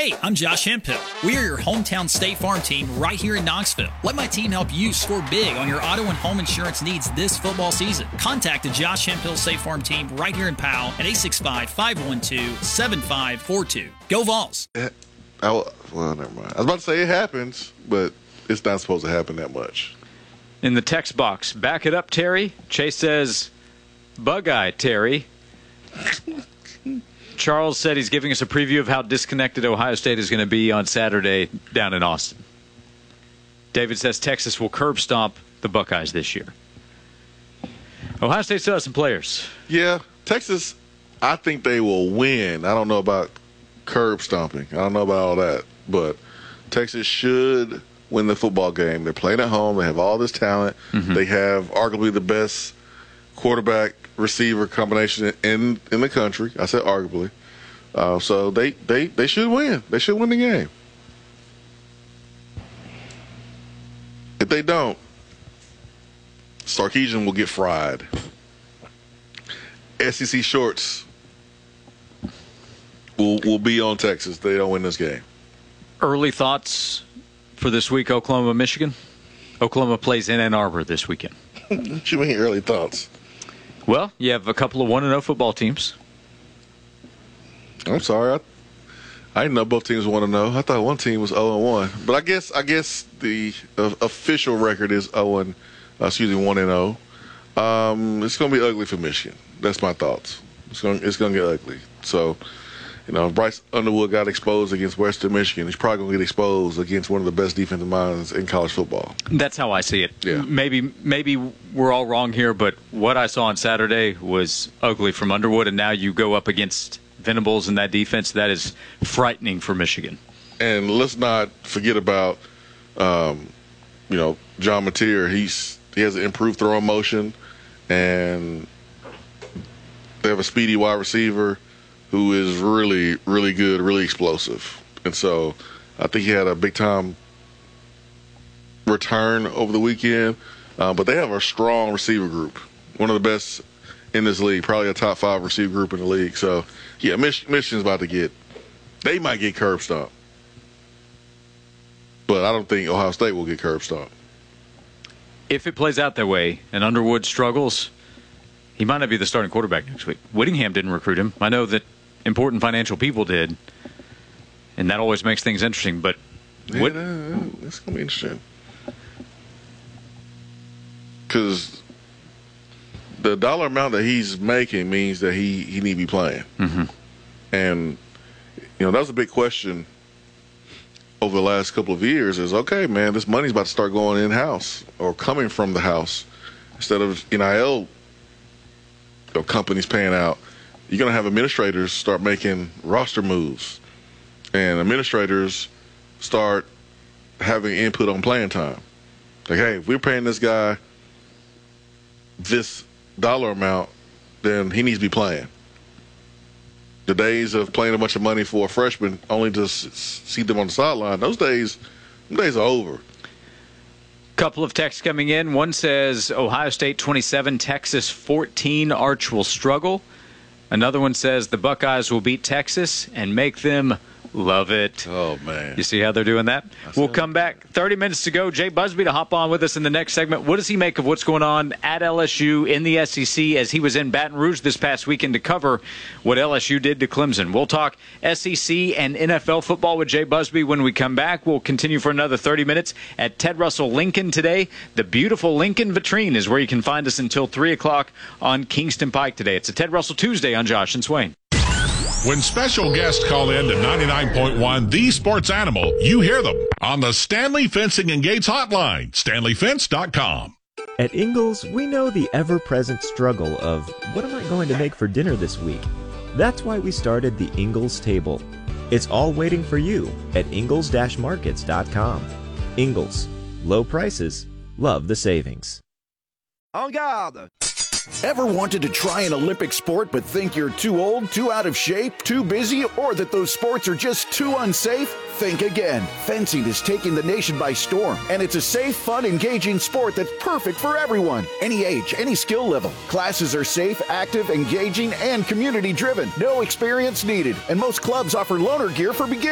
Hey, I'm Josh Hemphill. We are your hometown State Farm team right here in Knoxville. Let my team help you score big on your auto and home insurance needs this football season. Contact the Josh Hemphill State Farm team right here in Powell at 865-512-7542. Go Vols! Well, never mind. I was about to say it happens, but it's not supposed to happen that much. In the text box, back it up, Terry. Chase says, Bug-eye, Terry. Charles said he's giving us a preview of how disconnected Ohio State is going to be on Saturday down in Austin. David says Texas will curb stomp the Buckeyes this year. Ohio State still has some players. Yeah, Texas, I think they will win. I don't know about curb stomping. I don't know about all that. But Texas should win the football game. They're playing at home. They have all this talent. Mm-hmm. They have arguably the best quarterback receiver combination in the country. I said arguably. So they should win. They should win the game. If they don't, Sarkisian will get fried. SEC shorts will be on Texas. They don't win this game. Early thoughts for this week, Oklahoma, Michigan? Oklahoma plays in Ann Arbor this weekend. What you mean early thoughts? Well, you have a couple of 1-0 football teams. I'm sorry. I didn't know both teams 1-0. I thought one team was 0-1. But I guess the official record is 1-0. It's going to be ugly for Michigan. That's my thoughts. It's going to get ugly. So, if Bryce Underwood got exposed against Western Michigan, he's probably going to get exposed against one of the best defensive minds in college football. That's how I see it. Yeah. Maybe we're all wrong here, but what I saw on Saturday was ugly from Underwood, and now you go up against Venables in that defense. That is frightening for Michigan. And let's not forget about, John Mateer. He has an improved throwing motion, and they have a speedy wide receiver who is really, really good, really explosive. And so I think he had a big-time return over the weekend. But they have a strong receiver group, one of the best in this league, probably a top 5 receiver group in the league. So, yeah, Michigan's about to they might get curb stomped. But I don't think Ohio State will get curb stomped. If it plays out that way and Underwood struggles, he might not be the starting quarterback next week. Whittingham didn't recruit him. I know that important financial people did, and that always makes things interesting. But it's going to be interesting because the dollar amount that he's making means that he need to be playing. Mm-hmm. And that was a big question over the last couple of years. Is okay, man, this money's about to start going in house or coming from the house instead of NIL companies paying out. You're going to have administrators start making roster moves, and administrators start having input on playing time. Like, hey, if we're paying this guy this dollar amount, then he needs to be playing. The days of playing a bunch of money for a freshman only to see them on the sideline, those days are over. Couple of texts coming in. One says Ohio State 27, Texas 14. Arch will struggle. Another one says the Buckeyes will beat Texas and make them love it. Oh, man. You see how they're doing that? We'll come back. 30 minutes to go. Jay Busby to hop on with us in the next segment. What does he make of what's going on at LSU in the SEC as he was in Baton Rouge this past weekend to cover what LSU did to Clemson? We'll talk SEC and NFL football with Jay Busby when we come back. We'll continue for another 30 minutes at Ted Russell Lincoln today. The beautiful Lincoln Vitrine is where you can find us until 3 o'clock on Kingston Pike today. It's a Ted Russell Tuesday on Josh and Swain. When special guests call in to 99.1 The Sports Animal, you hear them on the Stanley Fencing and Gates hotline, stanleyfence.com. At Ingles, we know the ever-present struggle of, what am I going to make for dinner this week? That's why we started the Ingles Table. It's all waiting for you at ingles-markets.com. Ingles. Low prices. Love the savings. En garde! Ever wanted to try an Olympic sport but think you're too old, too out of shape, too busy, or that those sports are just too unsafe? Think again. Fencing is taking the nation by storm, and it's a safe, fun, engaging sport that's perfect for everyone. Any age, any skill level. Classes are safe, active, engaging, and community-driven. No experience needed, and most clubs offer loaner gear for beginners.